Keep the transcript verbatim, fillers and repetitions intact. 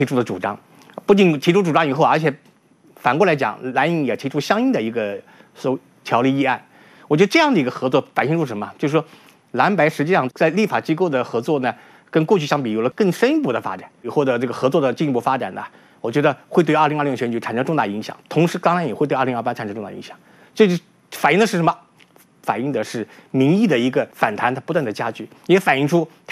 提出的主张，不仅提出主张以后，而且反过来讲，蓝营也提出相应的一个所条例议案。我觉得这样的一个合作反映出什么？就是说，蓝白实际上在立法机构的合作呢，跟过去相比有了更深一步的发展，或者这个合作的进一步发展呢，我觉得会对二零二六选举产生重大影响，同时当然也会对二零二八产生重大影响。这就反映的是什么？反映的是民意的一个反弹，它不断的加剧，也反映出